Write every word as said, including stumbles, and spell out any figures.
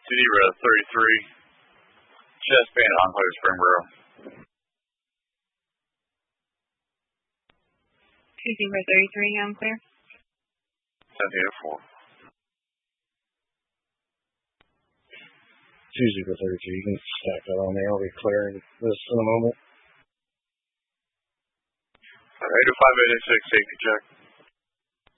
zero thirty-three, chest band Enclave Springboro. two zero thirty-three, I'm clear. seven zero four. two zero thirty-three, you can stack that on there. I'll be clearing this in a moment. eight oh five eight eight six, safety check.